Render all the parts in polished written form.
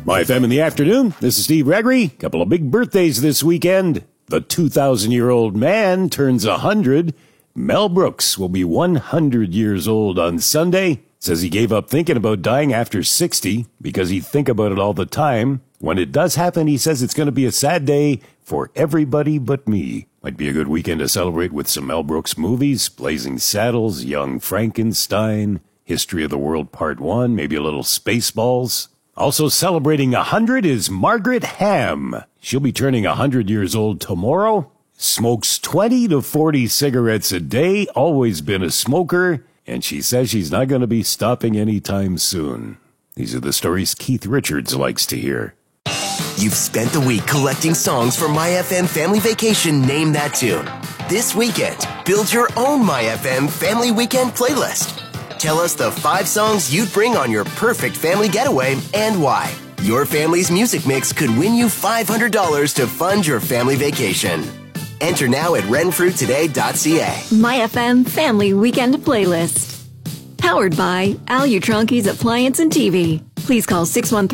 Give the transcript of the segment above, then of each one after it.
My FM in the afternoon. This is Steve Gregory. Couple of big birthdays this weekend. The 2,000-year-old man turns 100. Mel Brooks will be 100 years old on Sunday. Says he gave up thinking about dying after 60 because he'd think about it all the time. When it does happen, he says it's going to be a sad day for everybody but me. Might be a good weekend to celebrate with some Mel Brooks movies. Blazing Saddles, Young Frankenstein, History of the World Part 1, maybe a little Spaceballs. Also celebrating 100 is Margaret Ham. She'll be turning 100 years old tomorrow. Smokes 20 to 40 cigarettes a day, always been a smoker, and she says she's not going to be stopping anytime soon. These are the stories Keith Richards likes to hear. You've spent the week collecting songs for MyFM Family Vacation Name That Tune. This weekend, build your own MyFM Family Weekend playlist. Tell us the 5 songs you'd bring on your perfect family getaway and why. Your family's music mix could win you $500 to fund your family vacation. Enter now at renfrewtoday.ca. MyFM Family Weekend Playlist. Powered by Alutronki's Appliance and TV. Please call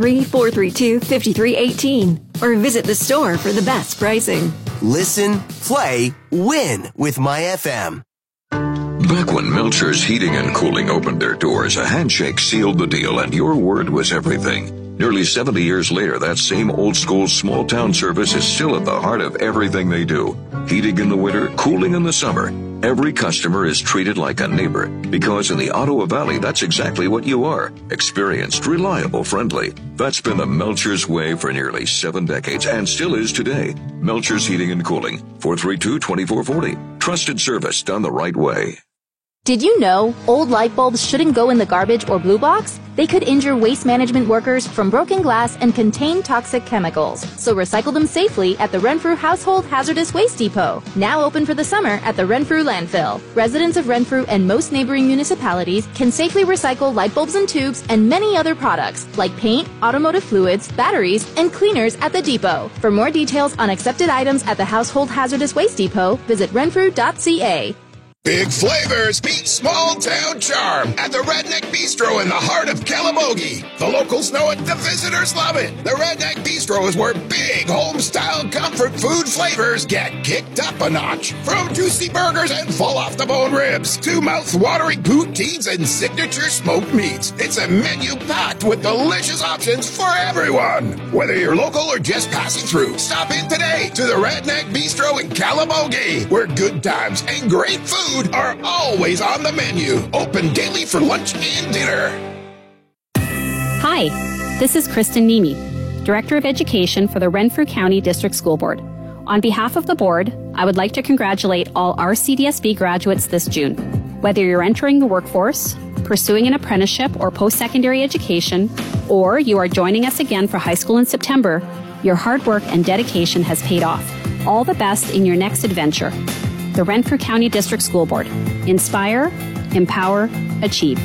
613-432-5318 or visit the store for the best pricing. Listen, play, win with MyFM. Back when Melcher's Heating and Cooling opened their doors, a handshake sealed the deal and your word was everything. Nearly 70 years later, that same old-school small-town service is still at the heart of everything they do. Heating in the winter, cooling in the summer. Every customer is treated like a neighbor because in the Ottawa Valley, that's exactly what you are. Experienced, reliable, friendly. That's been the Melcher's way for nearly 7 decades and still is today. Melcher's Heating and Cooling, 432-2440. Trusted service done the right way. Did you know old light bulbs shouldn't go in the garbage or blue box? They could injure waste management workers from broken glass and contain toxic chemicals. So recycle them safely at the Renfrew Household Hazardous Waste Depot, now open for the summer at the Renfrew Landfill. Residents of Renfrew and most neighboring municipalities can safely recycle light bulbs and tubes and many other products like paint, automotive fluids, batteries, and cleaners at the depot. For more details on accepted items at the Household Hazardous Waste Depot, visit renfrew.ca. Big flavors meet small town charm at the Redneck Bistro in the heart of Calabogie. The locals know it, the visitors love it. The Redneck Bistro is where big home-style comfort food flavors get kicked up a notch. From juicy burgers and fall-off-the-bone ribs to mouth-watering poutines and signature smoked meats. It's a menu packed with delicious options for everyone. Whether you're local or just passing through, stop in today to the Redneck Bistro in Calabogie, where good times and great food are always on the menu. Open daily for lunch and dinner. Hi, this is Kristen Nemi, Director of Education for the Renfrew County District School Board. On behalf of the board, I would like to congratulate all our CDSB graduates this June. Whether you're entering the workforce, pursuing an apprenticeship or post-secondary education, or you are joining us again for high school in September, your hard work and dedication has paid off. All the best in your next adventure. The Renfrew County District School Board. Inspire, empower, achieve.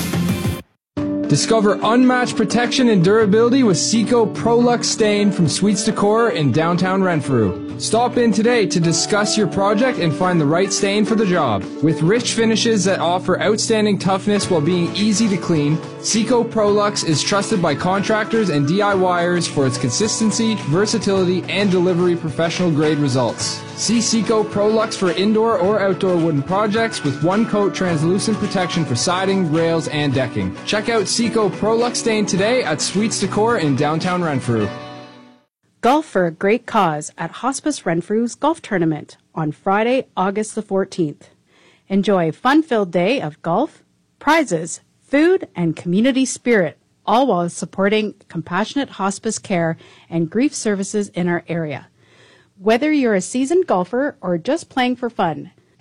Discover unmatched protection and durability with Seco ProLux Stain from Sweets Decor in downtown Renfrew. Stop in today to discuss your project and find the right stain for the job. With rich finishes that offer outstanding toughness while being easy to clean, Seco ProLux is trusted by contractors and DIYers for its consistency, versatility, and delivery professional-grade results. See Seco ProLux for indoor or outdoor wooden projects with one-coat translucent protection for siding, rails, and decking. Check out Seco ProLux Stain today at Sweets Decor in downtown Renfrew. Golf for a Great Cause at Hospice Renfrew's Golf Tournament on Friday, August the 14th. Enjoy a fun-filled day of golf, prizes, food, and community spirit, all while supporting compassionate hospice care and grief services in our area. Whether you're a seasoned golfer or just playing for fun,